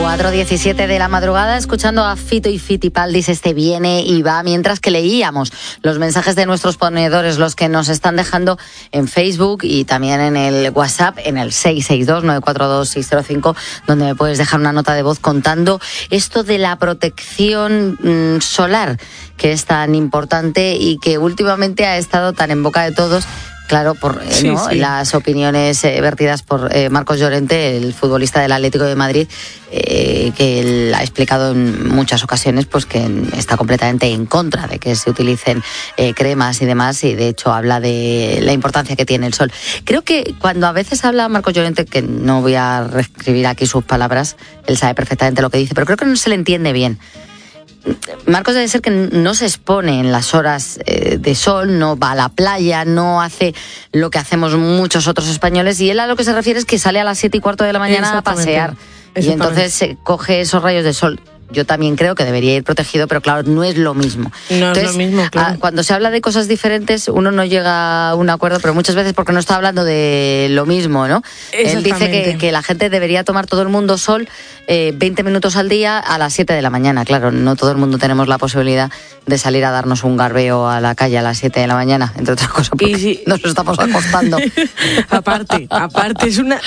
4:17 de la madrugada, escuchando a Fito y Fitipaldis, este viene y va, mientras que leíamos los mensajes de nuestros ponedores, los que nos están dejando en Facebook y también en el WhatsApp, en el 662-942-605, donde me puedes dejar una nota de voz contando esto de la protección solar, que es tan importante y que últimamente ha estado tan en boca de todos. Claro, por las opiniones vertidas por Marcos Llorente, el futbolista del Atlético de Madrid, que él ha explicado en muchas ocasiones pues que está completamente en contra de que se utilicen cremas y demás, y de hecho habla de la importancia que tiene el sol. Creo que cuando a veces habla Marcos Llorente, que no voy a reescribir aquí sus palabras, él sabe perfectamente lo que dice, pero creo que no se le entiende bien. Marcos debe ser que no se expone en las horas de sol, no va a la playa, no hace lo que hacemos muchos otros españoles, y él a lo que se refiere es que sale a las 7:15 de la mañana a pasear y entonces coge esos rayos de sol. Yo también creo que debería ir protegido, pero claro, no es lo mismo. Entonces, es lo mismo, claro. Cuando se habla de cosas diferentes, uno no llega a un acuerdo, pero muchas veces porque no está hablando de lo mismo, ¿no? Él dice que la gente debería tomar, todo el mundo, sol 20 minutos al día a las 7 de la mañana. Claro, no todo el mundo tenemos la posibilidad de salir a darnos un garbeo a la calle a las 7 de la mañana, entre otras cosas, porque nos estamos acostando. aparte, es una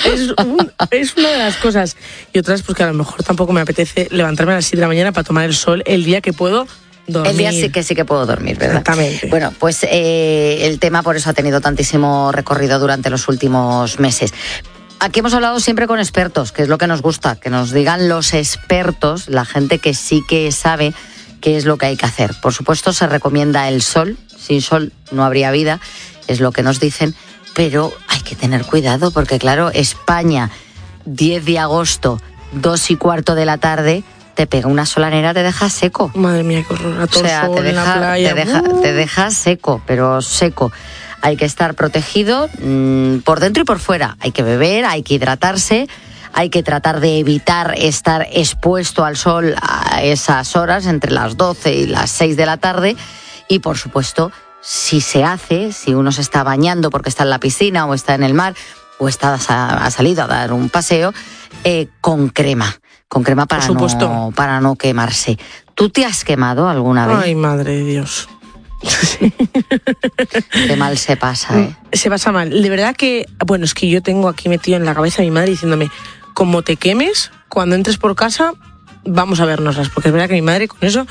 de las cosas. Y otras, pues que a lo mejor tampoco me apetece levantarme a las 7 de la mañana para tomar el sol el día que puedo dormir. El día sí que puedo dormir, ¿verdad? Exactamente. Bueno, pues el tema por eso ha tenido tantísimo recorrido durante los últimos meses. Aquí hemos hablado siempre con expertos, que es lo que nos gusta, que nos digan los expertos, la gente que sí que sabe qué es lo que hay que hacer. Por supuesto, se recomienda el sol. Sin sol no habría vida, es lo que nos dicen, pero hay que tener cuidado porque, claro, España, 10 de agosto, 2:15 de la tarde, te pega una solanera, te deja seco. Madre mía, qué horror. A todo sol te deja, en la playa. Te deja seco, pero seco. Hay que estar protegido por dentro y por fuera. Hay que beber, hay que hidratarse, hay que tratar de evitar estar expuesto al sol a esas horas, entre las 12 y las 6 de la tarde. Y, por supuesto, si uno se está bañando porque está en la piscina o está en el mar o ha salido a dar un paseo, con crema para no quemarse. ¿Tú te has quemado alguna vez? Ay, madre de Dios. Sí. Qué mal se pasa, ¿eh? Se pasa mal. De verdad que, bueno, es que yo tengo aquí metido en la cabeza a mi madre diciéndome, como te quemes, cuando entres por casa, vamos a vernoslas, porque es verdad que mi madre con eso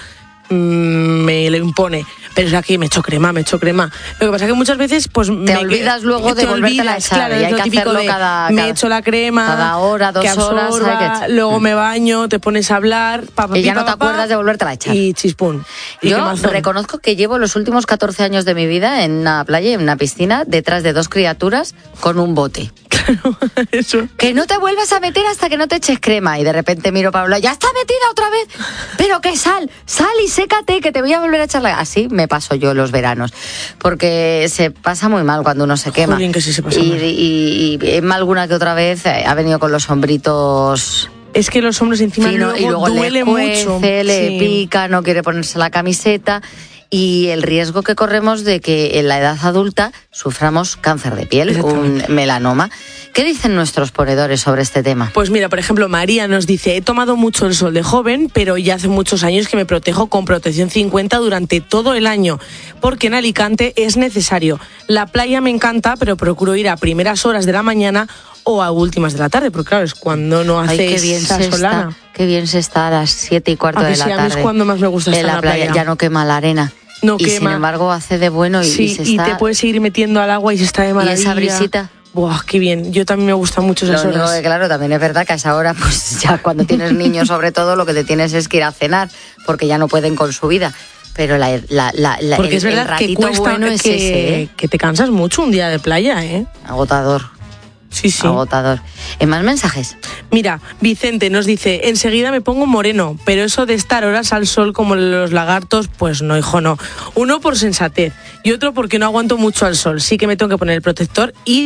me lo impone, pero es aquí me echo crema. Lo que pasa es que muchas veces pues te olvidas luego de volvértela a echar, claro, y hay que hacerlo me echo la crema cada hora, 2 horas, luego me baño, te pones a hablar y ya no te acuerdas de volvértela a echar y chispún. Yo reconozco que llevo los últimos 14 años de mi vida en una playa, en una piscina, detrás de 2 criaturas con un bote. Claro, eso. Que no te vuelvas a meter hasta que no te eches crema, y de repente miro para hablar, ya está metida otra vez, pero que sal y sécate, que te voy a volver a echar la... Así me paso yo los veranos, porque se pasa muy mal cuando uno se quema. Jolín, que sí se pasa mal. Y Emma alguna que otra vez ha venido con los hombritos... Es que los hombros encima luego duele mucho. Le pica, no quiere ponerse la camiseta, y el riesgo que corremos de que en la edad adulta suframos cáncer de piel, un melanoma. ¿Qué dicen nuestros ponedores sobre este tema? Pues mira, por ejemplo, María nos dice, he tomado mucho el sol de joven, pero ya hace muchos años que me protejo con protección 50 durante todo el año, porque en Alicante es necesario. La playa me encanta, pero procuro ir a primeras horas de la mañana o a últimas de la tarde, porque claro, es cuando no hace esa solana. Qué bien se está a las 7:15 de la tarde. A mí es cuando más me gusta estar en la playa. Ya no quema la arena. No y quema. Sin embargo hace de bueno y te puedes seguir metiendo al agua y se está de maravilla. Y esa brisita. Buah, qué bien. Yo también me gustan mucho esas horas. Lo único que, claro, también es verdad que a esa hora, pues ya cuando tienes niños, sobre todo, lo que te tienes es que ir a cenar, porque ya no pueden con su vida. Pero porque es verdad que cuesta, bueno es ese, ¿eh? Que te cansas mucho un día de playa, ¿eh? Agotador. Sí. Agotador. ¿En más mensajes? Mira, Vicente nos dice, enseguida me pongo moreno, pero eso de estar horas al sol como los lagartos, pues no, hijo, no. Uno por sensatez y otro porque no aguanto mucho al sol. Sí que me tengo que poner el protector y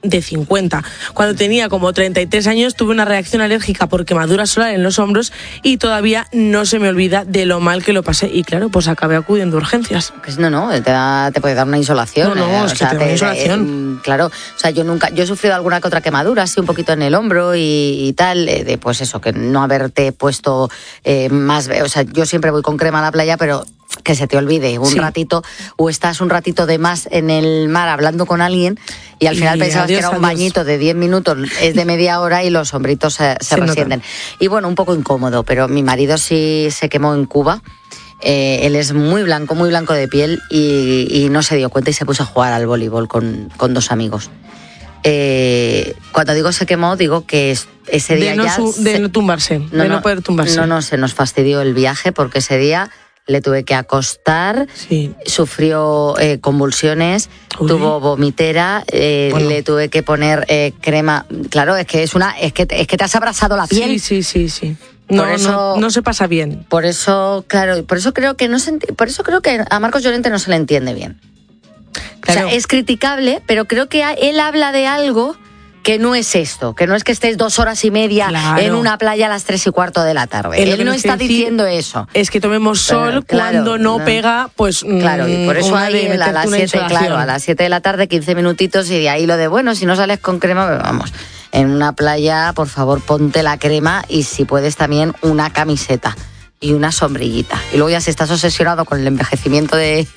de 50. Cuando tenía como 33 años tuve una reacción alérgica por quemadura solar en los hombros y todavía no se me olvida de lo mal que lo pasé. Y claro, pues acabé acudiendo a urgencias. No, te puede dar una insolación. Es que te da una insolación. Claro, o sea, yo he sufrido alguna que otra quemadura, así un poquito en el hombro y tal, pues eso, que no haberte puesto más, o sea, yo siempre voy con crema a la playa, pero que se te olvide un ratito, o estás un ratito de más en el mar hablando con alguien y al final pensabas que era un bañito de 10 minutos, es de media hora y los hombritos se resienten. Y bueno, un poco incómodo, pero mi marido sí se quemó en Cuba. Él es muy blanco de piel y no se dio cuenta y se puso a jugar al voleibol con 2 amigos. Cuando digo se quemó, digo que ese día de no tumbarse, de no poder tumbarse. No, se nos fastidió el viaje porque ese día le tuve que acostar, sufrió convulsiones, tuvo vomitera, le tuve que poner crema. Claro, es que te has abrazado la piel. Sí. No se pasa bien. Por eso creo que a Marcos Llorente no se le entiende bien. Claro. O sea, es criticable, pero creo que él habla de algo que no es esto, que no es que estés 2 horas y media en una playa a las 3:15 de la tarde. Él no está diciendo eso. Es que tomemos sol cuando no pega, pues claro, y por eso ahí a las 7 de la tarde, 15 minutitos, y de ahí lo de, bueno, si no sales con crema, vamos, en una playa, por favor, ponte la crema y si puedes también una camiseta y una sombrillita. Y luego ya si estás obsesionado con el envejecimiento de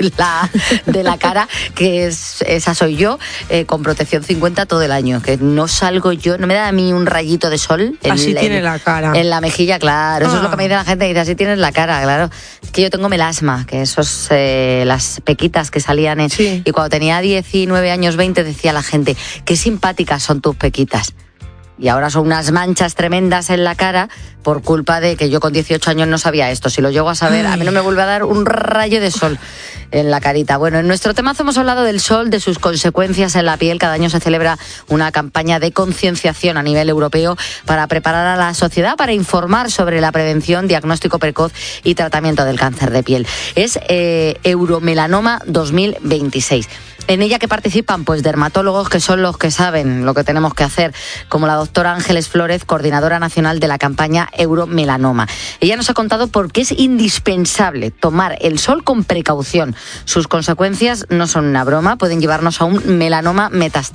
la cara, que esa soy yo, con protección 50 todo el año, que no salgo yo, no me da a mí un rayito de sol. Así tiene la cara. En la mejilla, claro. Eso es lo que me dice la gente, dice, así tienes la cara, claro. Es que yo tengo melasma, que esos, las pequitas que salían y cuando tenía 19 años, 20, decía la gente, qué simpáticas son tus pequitas. Y ahora son unas manchas tremendas en la cara por culpa de que yo con 18 años no sabía esto. Si lo llego a saber, a mí no me vuelve a dar un rayo de sol en la carita. Bueno, en nuestro temazo hemos hablado del sol, de sus consecuencias en la piel. Cada año se celebra una campaña de concienciación a nivel europeo para preparar a la sociedad, para informar sobre la prevención, diagnóstico precoz y tratamiento del cáncer de piel. Es Euromelanoma 2026. En ella que participan pues dermatólogos que son los que saben lo que tenemos que hacer, como la doctora Ángeles Flórez, coordinadora nacional de la campaña Euromelanoma. Ella nos ha contado por qué es indispensable tomar el sol con precaución. Sus consecuencias no son una broma, pueden llevarnos a un melanoma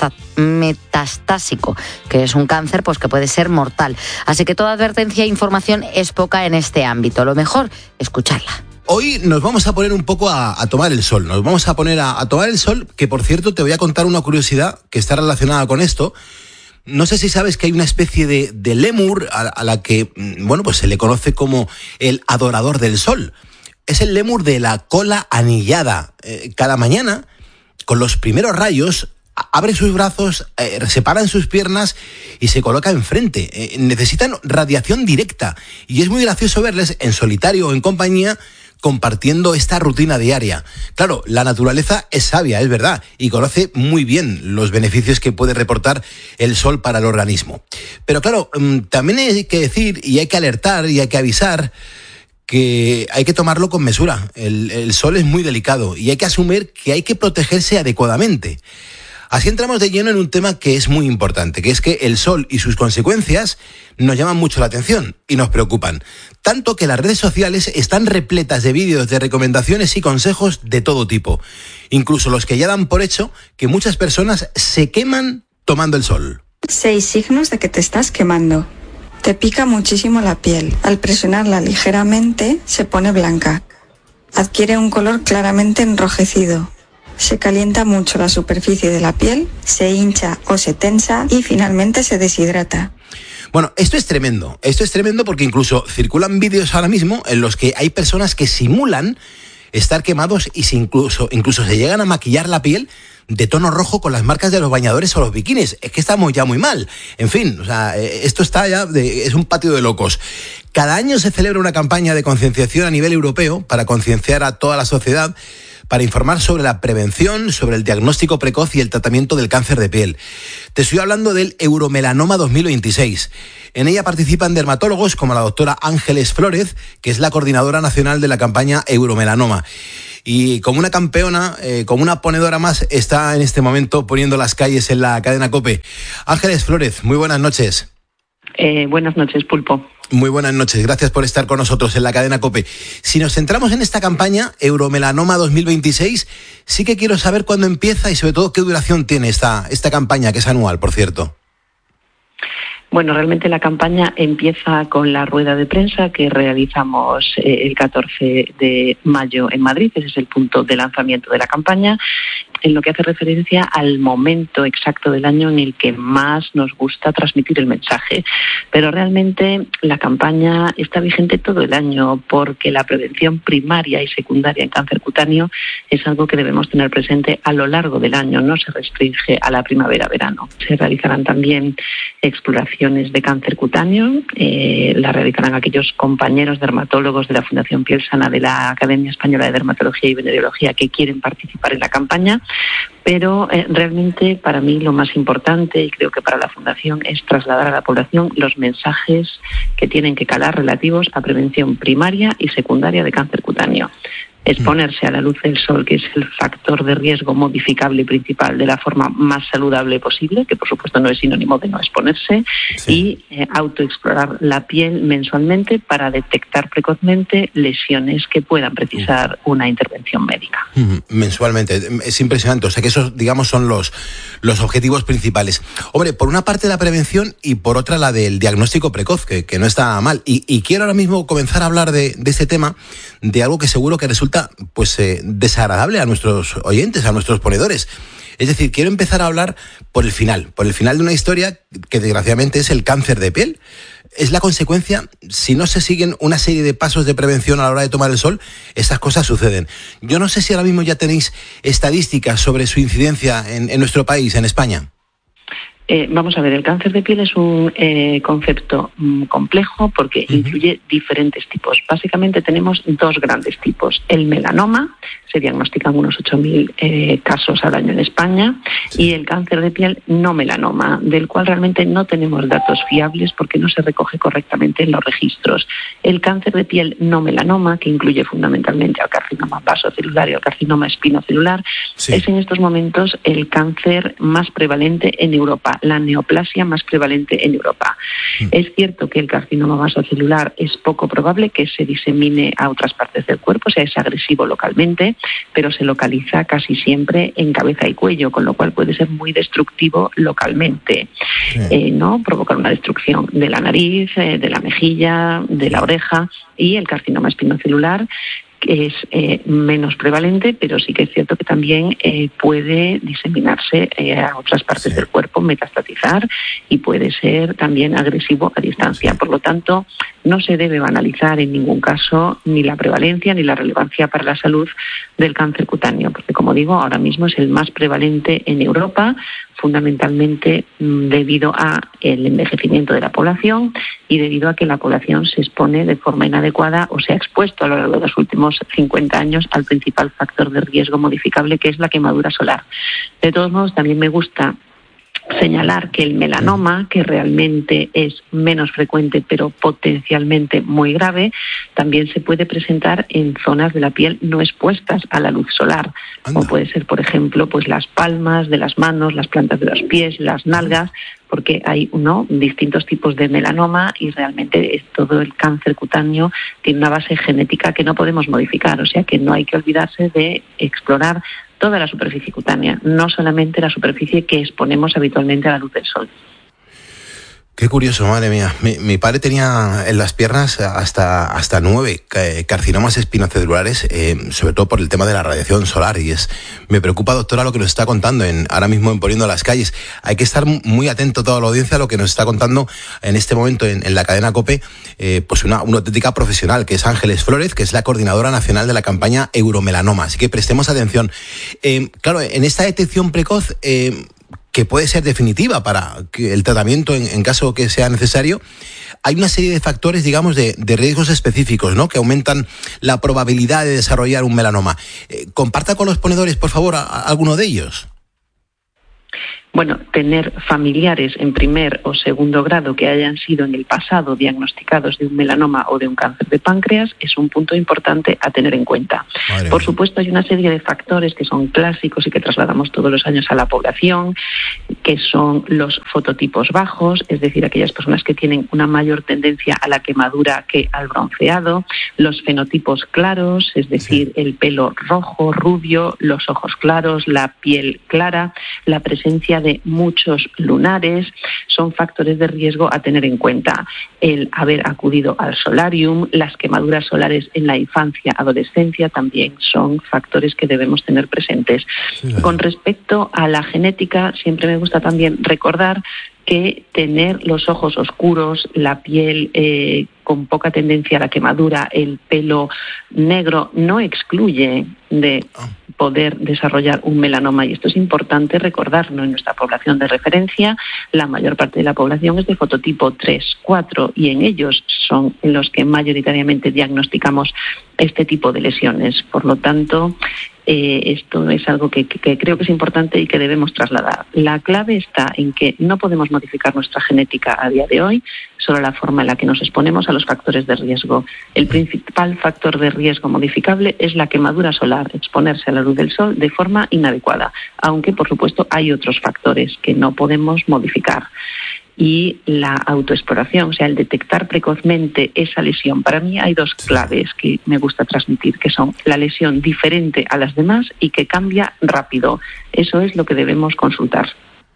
metastásico, que es un cáncer pues que puede ser mortal. Así que toda advertencia e información es poca en este ámbito. Lo mejor, escucharla. Hoy nos vamos a poner un poco a tomar el sol. Nos vamos a poner a tomar el sol, que por cierto te voy a contar una curiosidad que está relacionada con esto. No sé si sabes que hay una especie de lémur a la que, bueno, pues se le conoce como el adorador del sol. Es el lémur de la cola anillada. Cada mañana, con los primeros rayos, abre sus brazos, separan sus piernas y se coloca enfrente. Necesitan radiación directa y es muy gracioso verles en solitario o en compañía compartiendo esta rutina diaria. Claro, la naturaleza es sabia, es verdad, y conoce muy bien los beneficios que puede reportar el sol para el organismo. Pero claro, también hay que decir y hay que alertar y hay que avisar que hay que tomarlo con mesura. El sol es muy delicado y hay que asumir que hay que protegerse adecuadamente. Así entramos de lleno en un tema que es muy importante, que es que el sol y sus consecuencias nos llaman mucho la atención y nos preocupan. Tanto que las redes sociales están repletas de vídeos, de recomendaciones y consejos de todo tipo. Incluso los que ya dan por hecho que muchas personas se queman tomando el sol. 6 signos de que te estás quemando. Te pica muchísimo la piel. Al presionarla ligeramente se pone blanca. Adquiere un color claramente enrojecido. Se calienta mucho la superficie de la piel, se hincha o se tensa y finalmente se deshidrata. Bueno, esto es tremendo porque incluso circulan vídeos ahora mismo en los que hay personas que simulan estar quemados y incluso se llegan a maquillar la piel de tono rojo con las marcas de los bañadores o los bikinis. Es que estamos ya muy mal. En fin, o sea, esto está ya es un patio de locos. Cada año se celebra una campaña de concienciación a nivel europeo para concienciar a toda la sociedad, para informar sobre la prevención, sobre el diagnóstico precoz y el tratamiento del cáncer de piel. Te estoy hablando del Euromelanoma 2026. En ella participan dermatólogos como la doctora Ángeles Flórez, que es la coordinadora nacional de la campaña Euromelanoma. y como una campeona, como una ponedora más, está en este momento poniendo las calles en la cadena COPE. Ángeles Flórez, muy buenas noches. Buenas noches, Pulpo. Muy buenas noches, gracias por estar con nosotros en la cadena COPE. Si nos centramos en esta campaña, Euromelanoma 2026, sí que quiero saber cuándo empieza y sobre todo qué duración tiene esta campaña, que es anual, por cierto. Bueno, realmente la campaña empieza con la rueda de prensa que realizamos el 14 de mayo en Madrid. Ese es el punto de lanzamiento de la campaña, en lo que hace referencia al momento exacto del año en el que más nos gusta transmitir el mensaje. Pero realmente la campaña está vigente todo el año porque la prevención primaria y secundaria en cáncer cutáneo es algo que debemos tener presente a lo largo del año, no se restringe a la primavera-verano. Se realizarán también exploraciones de cáncer cutáneo, la realizarán aquellos compañeros dermatólogos de la Fundación Piel Sana de la Academia Española de Dermatología y Venereología que quieren participar en la campaña, pero realmente para mí lo más importante, y creo que para la Fundación, es trasladar a la población los mensajes que tienen que calar relativos a prevención primaria y secundaria de cáncer cutáneo. Exponerse a la luz del sol, que es el factor de riesgo modificable principal de la forma más saludable posible, que por supuesto no es sinónimo de no exponerse, sí. Y autoexplorar la piel mensualmente para detectar precozmente lesiones que puedan precisar una intervención médica. Mensualmente, es impresionante, o sea que esos, digamos, son los objetivos principales. Hombre, por una parte la prevención y por otra la del diagnóstico precoz, que no está mal. Y quiero ahora mismo comenzar a hablar de este tema, de algo que seguro que resulta desagradable a nuestros oyentes, a nuestros ponedores. Es decir, quiero empezar a hablar por el final de una historia que desgraciadamente es el cáncer de piel. Es la consecuencia, si no se siguen una serie de pasos de prevención a la hora de tomar el sol, estas cosas suceden. Yo no sé si ahora mismo ya tenéis estadísticas sobre su incidencia en nuestro país, en España. Vamos a ver, el cáncer de piel es un concepto complejo porque incluye diferentes tipos. Básicamente tenemos dos grandes tipos. El melanoma, se diagnostican unos 8.000 casos al año en España, y el cáncer de piel no melanoma, del cual realmente no tenemos datos fiables porque no se recoge correctamente en los registros. El cáncer de piel no melanoma, que incluye fundamentalmente al carcinoma vasocelular y al carcinoma espinocelular, es en estos momentos el cáncer más prevalente en Europa, la neoplasia más prevalente en Europa. Es cierto que el carcinoma vasocelular es poco probable que se disemine a otras partes del cuerpo, o sea, es agresivo localmente, pero se localiza casi siempre en cabeza y cuello, con lo cual puede ser muy destructivo localmente, ¿no? Provocar una destrucción de la nariz, de la mejilla, de la oreja, y el carcinoma espinocelular es menos prevalente, pero sí que es cierto que también puede diseminarse a otras partes del cuerpo, metastatizar, y puede ser también agresivo a distancia. Por lo tanto, no se debe banalizar en ningún caso ni la prevalencia ni la relevancia para la salud del cáncer cutáneo, porque, como digo, ahora mismo es el más prevalente en Europa, fundamentalmente debido a el envejecimiento de la población y debido a que la población se expone de forma inadecuada o se ha expuesto a lo largo de los últimos 50 años al principal factor de riesgo modificable, que es la quemadura solar. De todos modos, también me gusta señalar que el melanoma, que realmente es menos frecuente pero potencialmente muy grave, también se puede presentar en zonas de la piel no expuestas a la luz solar, como puede ser, por ejemplo, pues las palmas de las manos, las plantas de los pies, las nalgas, porque hay distintos tipos de melanoma y realmente todo el cáncer cutáneo tiene una base genética que no podemos modificar, o sea que no hay que olvidarse de explorar toda la superficie cutánea, no solamente la superficie que exponemos habitualmente a la luz del sol. Qué curioso, madre mía. Mi padre tenía en las piernas hasta 9 carcinomas espinocelulares, sobre todo por el tema de la radiación solar. Y me preocupa, doctora, lo que nos está contando ahora mismo en Poniendo las Calles. Hay que estar muy atento toda la audiencia a lo que nos está contando en este momento en la cadena COPE, pues una auténtica profesional, que es Ángeles Flórez, que es la coordinadora nacional de la campaña Euromelanoma. Así que prestemos atención. Claro, en esta detección precoz, que puede ser definitiva para el tratamiento en caso que sea necesario, hay una serie de factores, digamos, de riesgos específicos, ¿no?, que aumentan la probabilidad de desarrollar un melanoma. Comparta con los ponedores, por favor, alguno de ellos. Bueno, tener familiares en primer o segundo grado que hayan sido en el pasado diagnosticados de un melanoma o de un cáncer de páncreas es un punto importante a tener en cuenta. Por supuesto, hay una serie de factores que son clásicos y que trasladamos todos los años a la población, que son los fototipos bajos, es decir, aquellas personas que tienen una mayor tendencia a la quemadura que al bronceado, los fenotipos claros, es decir, el pelo rojo, rubio, los ojos claros, la piel clara, la presencia de muchos lunares, son factores de riesgo a tener en cuenta. El haber acudido al solarium, las quemaduras solares en la infancia, adolescencia, también son factores que debemos tener presentes. Con respecto a la genética, siempre me gusta también recordar que tener los ojos oscuros, la piel con poca tendencia a la quemadura, el pelo negro, no excluye de poder desarrollar un melanoma, y esto es importante recordarlo. En nuestra población de referencia, la mayor parte de la población es de fototipo 3, 4 y en ellos son los que mayoritariamente diagnosticamos este tipo de lesiones. Por lo tanto, esto es algo que creo que es importante y que debemos trasladar. La clave está en que no podemos modificar nuestra genética a día de hoy, solo la forma en la que nos exponemos a los factores de riesgo. El principal factor de riesgo modificable es la quemadura solar, exponerse a la luz del sol de forma inadecuada, aunque por supuesto hay otros factores que no podemos modificar. Y la autoexploración, o sea, el detectar precozmente esa lesión. Para mí hay dos claves que me gusta transmitir, que son la lesión diferente a las demás y que cambia rápido. Eso es lo que debemos consultar.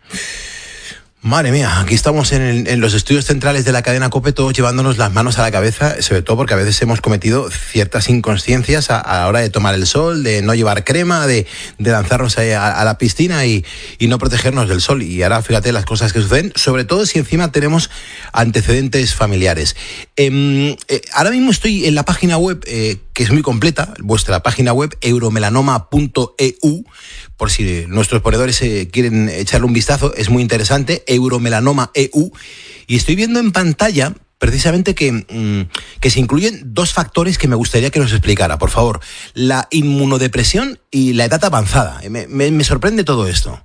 Madre mía, aquí estamos en los estudios centrales de la cadena COPE, todos llevándonos las manos a la cabeza, sobre todo porque a veces hemos cometido ciertas inconsciencias a la hora de tomar el sol, de no llevar crema, de lanzarnos a la piscina y no protegernos del sol. Y ahora fíjate las cosas que suceden, sobre todo si encima tenemos antecedentes familiares. Ahora mismo estoy en la página web, que es muy completa, vuestra página web, euromelanoma.eu, por si nuestros ponedores quieren echarle un vistazo, es muy interesante, euromelanoma.eu, y estoy viendo en pantalla precisamente que se incluyen dos factores que me gustaría que nos explicara, por favor, la inmunodepresión y la edad avanzada. Me sorprende todo esto.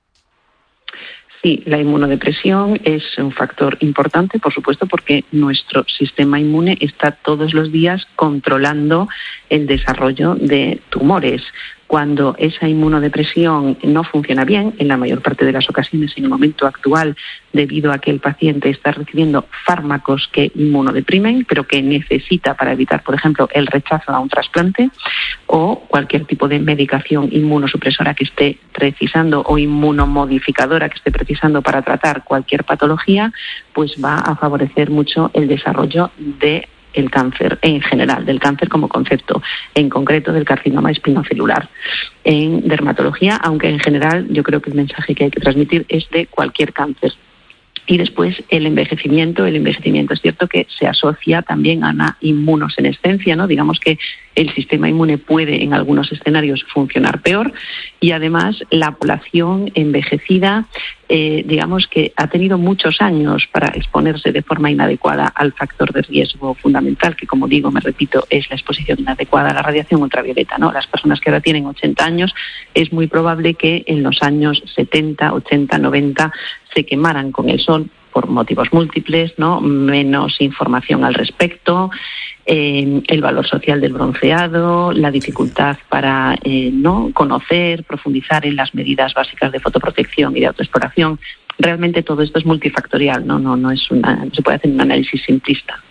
Sí, la inmunodepresión es un factor importante, por supuesto, porque nuestro sistema inmune está todos los días controlando el desarrollo de tumores. Cuando esa inmunodepresión no funciona bien, en la mayor parte de las ocasiones en el momento actual, debido a que el paciente está recibiendo fármacos que inmunodeprimen, pero que necesita para evitar, por ejemplo, el rechazo a un trasplante, o cualquier tipo de medicación inmunosupresora que esté precisando o inmunomodificadora que esté precisando para tratar cualquier patología, pues va a favorecer mucho el desarrollo de el cáncer en general, del cáncer como concepto, en concreto del carcinoma espinocelular. En dermatología, aunque en general yo creo que el mensaje que hay que transmitir es de cualquier cáncer. Y después el envejecimiento es cierto que se asocia también a una inmunosenescencia, ¿no? Digamos que el sistema inmune puede en algunos escenarios funcionar peor, y además la población envejecida, digamos que ha tenido muchos años para exponerse de forma inadecuada al factor de riesgo fundamental, que como digo, me repito, es la exposición inadecuada a la radiación ultravioleta, ¿no? Las personas que ahora tienen 80 años, es muy probable que en los años 70, 80, 90 se quemaran con el sol por motivos múltiples, ¿no? Menos información al respecto, el valor social del bronceado, la dificultad para no conocer, profundizar en las medidas básicas de fotoprotección y de autoexploración. Realmente todo esto es multifactorial, no se puede hacer un análisis simplista.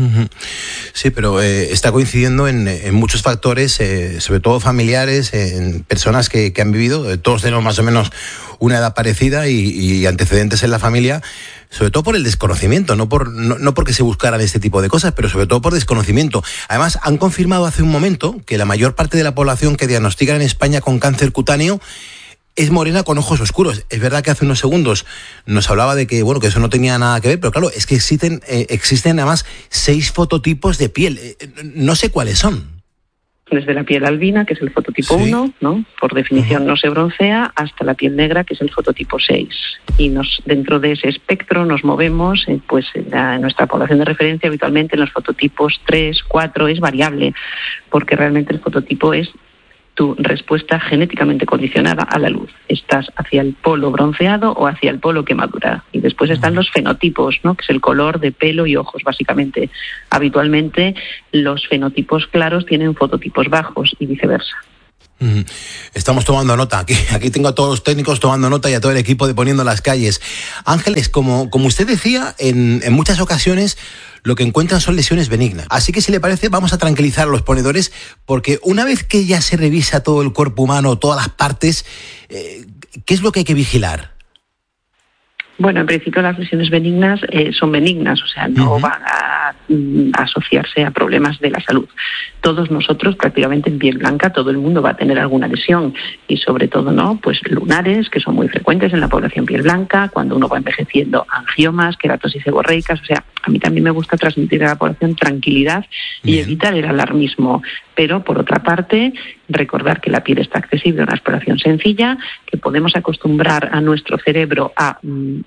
Sí, pero está coincidiendo en muchos factores, sobre todo familiares, en personas que han vivido, todos tenemos más o menos una edad parecida y antecedentes en la familia, sobre todo por el desconocimiento, no porque se buscaran este tipo de cosas, pero sobre todo por desconocimiento. Además, han confirmado hace un momento que la mayor parte de la población que diagnostican en España con cáncer cutáneo es morena con ojos oscuros. Es verdad que hace unos segundos nos hablaba de que, bueno, que eso no tenía nada que ver, pero claro, es que existen además 6 fototipos de piel. No sé cuáles son. Desde la piel albina, que es el fototipo 1, ¿no? Por definición no se broncea, hasta la piel negra, que es el fototipo 6. Y dentro de ese espectro nos movemos, en nuestra población de referencia habitualmente en los fototipos 3, 4 es variable, porque realmente el fototipo es tu respuesta genéticamente condicionada a la luz. Estás hacia el polo bronceado o hacia el polo quemadura. Y después están los fenotipos, ¿no? Que es el color de pelo y ojos, básicamente. Habitualmente los fenotipos claros tienen fototipos bajos y viceversa. Estamos tomando nota. Aquí tengo a todos los técnicos tomando nota y a todo el equipo de Poniendo las Calles. Ángeles, como usted decía, en muchas ocasiones lo que encuentran son lesiones benignas. Así que, si le parece, vamos a tranquilizar a los ponedores, porque una vez que ya se revisa todo el cuerpo humano, todas las partes, ¿qué es lo que hay que vigilar? Bueno, en principio las lesiones benignas son benignas, o sea, no van a asociarse a problemas de la salud. Todos nosotros, prácticamente en piel blanca, todo el mundo va a tener alguna lesión y sobre todo, ¿no? Pues lunares, que son muy frecuentes en la población piel blanca, cuando uno va envejeciendo, angiomas, queratosis seborreicas. O sea, a mí también me gusta transmitir a la población tranquilidad y evitar el alarmismo. Pero, por otra parte, recordar que la piel está accesible a una exploración sencilla, que podemos acostumbrar a nuestro cerebro a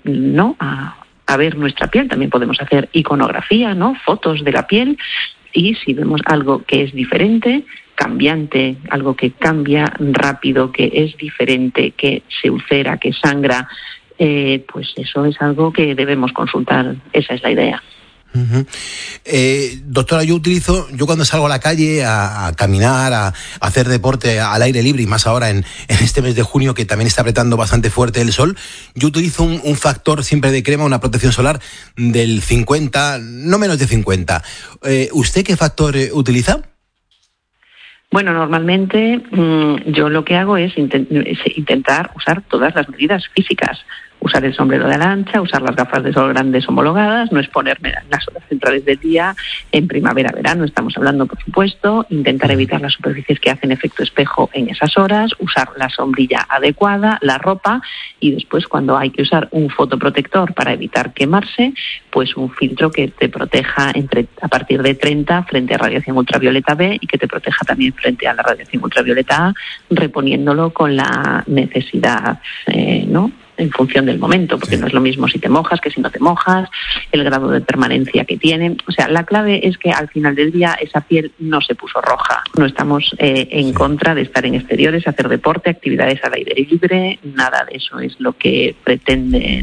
ver nuestra piel. También podemos hacer iconografía, ¿no? Fotos de la piel, y si vemos algo que es diferente, cambiante, algo que cambia rápido, que es diferente, que se ulcera, que sangra, pues eso es algo que debemos consultar. Esa es la idea. Doctora, yo cuando salgo a la calle a caminar, a hacer deporte al aire libre, y más ahora en este mes de junio, que también está apretando bastante fuerte el sol, yo utilizo un factor siempre de crema, una protección solar del 50, no menos de 50. ¿Usted qué factor utiliza? Bueno, normalmente yo lo que hago es intentar usar todas las medidas físicas. Usar el sombrero de ala ancha, usar las gafas de sol grandes homologadas, no exponerme en las horas centrales del día, en primavera, verano, estamos hablando, por supuesto, intentar evitar las superficies que hacen efecto espejo en esas horas, usar la sombrilla adecuada, la ropa, y después, cuando hay que usar un fotoprotector para evitar quemarse, pues un filtro que te proteja a partir de 30 frente a radiación ultravioleta B, y que te proteja también frente a la radiación ultravioleta A, reponiéndolo con la necesidad, ¿no?, en función del momento, porque no es lo mismo si te mojas que si no te mojas, el grado de permanencia que tiene. O sea, la clave es que al final del día esa piel no se puso roja. No estamos en contra de estar en exteriores, hacer deporte, actividades al aire libre, nada de eso es lo que pretenden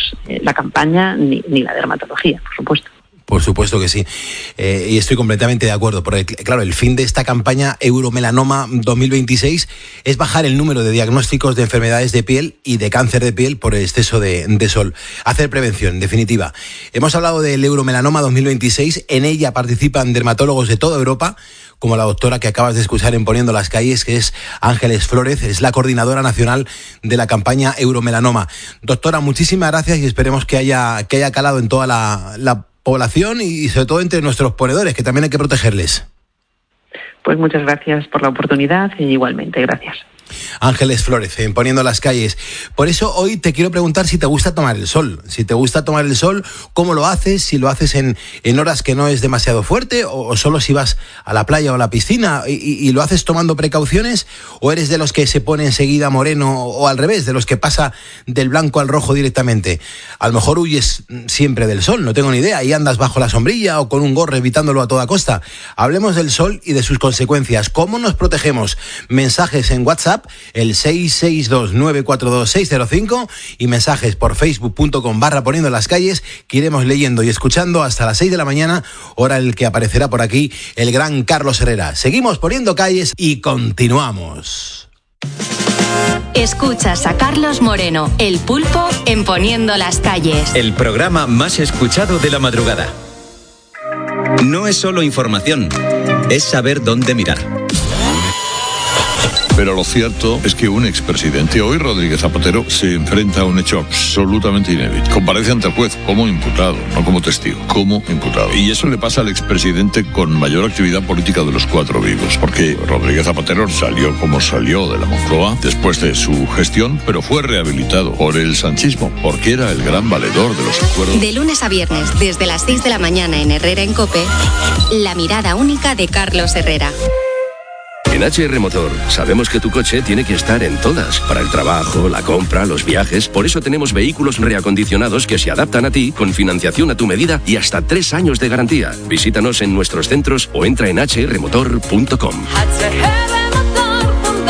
la campaña ni la dermatología, por supuesto. Por supuesto que sí, y estoy completamente de acuerdo, porque claro, el fin de esta campaña Euromelanoma 2026 es bajar el número de diagnósticos de enfermedades de piel y de cáncer de piel por el exceso de sol. Hacer prevención, en definitiva. Hemos hablado del Euromelanoma 2026, en ella participan dermatólogos de toda Europa, como la doctora que acabas de escuchar en Poniendo las Calles, que es Ángeles Flórez, es la coordinadora nacional de la campaña Euromelanoma. Doctora, muchísimas gracias, y esperemos que haya calado en toda la población y sobre todo entre nuestros ponedores, que también hay que protegerles. Pues muchas gracias por la oportunidad, y igualmente, gracias. Ángeles Flórez, en Poniendo las Calles. Por eso hoy te quiero preguntar si te gusta tomar el sol. Si te gusta tomar el sol, ¿cómo lo haces? Si lo haces en horas que no es demasiado fuerte, o solo si vas a la playa o a la piscina y lo haces tomando precauciones, o eres de los que se pone enseguida moreno, o al revés, de los que pasa del blanco al rojo directamente. A lo mejor huyes siempre del sol, no tengo ni idea, y andas bajo la sombrilla o con un gorro evitándolo a toda costa. Hablemos del sol y de sus consecuencias. ¿Cómo nos protegemos? Mensajes en WhatsApp, el 662-942-605, y mensajes por facebook.com/Poniendo las Calles, que iremos leyendo y escuchando hasta las 6 de la mañana, hora en la que aparecerá por aquí el gran Carlos Herrera. Seguimos poniendo calles y continuamos. Escuchas a Carlos Moreno, el Pulpo, en Poniendo las Calles. El programa más escuchado de la madrugada. No es solo información, es saber dónde mirar. Pero lo cierto es que un expresidente, hoy Rodríguez Zapatero, se enfrenta a un hecho absolutamente inédito. Comparece ante el juez como imputado, no como testigo, como imputado. Y eso le pasa al expresidente con mayor actividad política de los cuatro vivos, porque Rodríguez Zapatero salió como salió de la Moncloa después de su gestión, pero fue rehabilitado por el sanchismo, porque era el gran valedor de los acuerdos. De lunes a viernes, desde las 6 de la mañana en Herrera en COPE, la mirada única de Carlos Herrera. En HR Motor sabemos que tu coche tiene que estar en todas, para el trabajo, la compra, los viajes. Por eso tenemos vehículos reacondicionados que se adaptan a ti, con financiación a tu medida y hasta 3 años de garantía. Visítanos en nuestros centros o entra en hrmotor.com.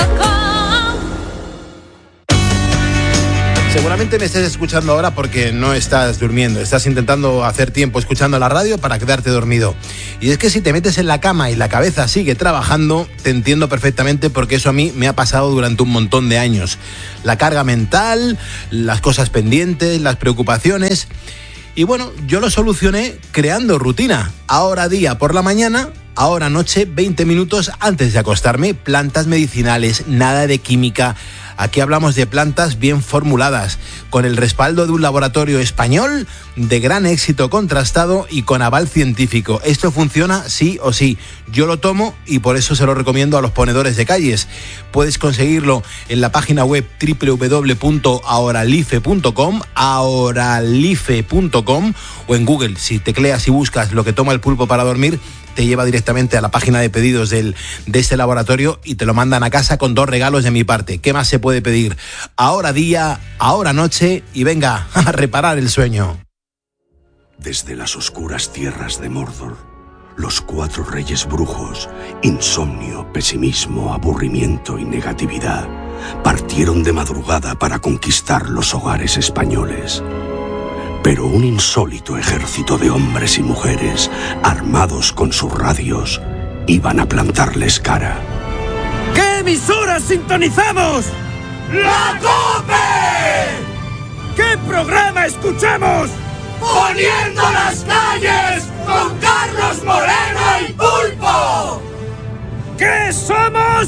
Seguramente me estés escuchando ahora porque no estás durmiendo, estás intentando hacer tiempo escuchando la radio para quedarte dormido. Y es que si te metes en la cama y la cabeza sigue trabajando, te entiendo perfectamente porque eso a mí me ha pasado durante un montón de años. La carga mental, las cosas pendientes, las preocupaciones. Y bueno, yo lo solucioné creando rutina. Ahora día por la mañana, ahora noche, 20 minutos antes de acostarme. Plantas medicinales, nada de química. Aquí hablamos de plantas bien formuladas, con el respaldo de un laboratorio español de gran éxito contrastado y con aval científico. Esto funciona sí o sí. Yo lo tomo y por eso se lo recomiendo a los ponedores de calles. Puedes conseguirlo en la página web www.ahoralife.com, ahoralife.com, o en Google. Si tecleas y buscas lo que toma el pulpo para dormir, te lleva directamente a la página de pedidos de este laboratorio y te lo mandan a casa con 2 regalos de mi parte. ¿Qué más se puede pedir? Ahora día, ahora noche y venga a reparar el sueño. Desde las oscuras tierras de Mordor, los 4 reyes brujos, insomnio, pesimismo, aburrimiento y negatividad, partieron de madrugada para conquistar los hogares españoles. Pero un insólito ejército de hombres y mujeres, armados con sus radios, iban a plantarles cara. ¿Qué emisora sintonizamos? ¡La COPE! ¿Qué programa escuchamos? ¡Poniendo las calles con Carlos Moreno el Pulpo! ¿Qué somos?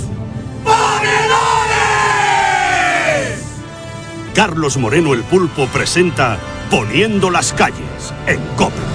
¡Ponedores! Carlos Moreno el Pulpo presenta Poniendo las calles en COPE.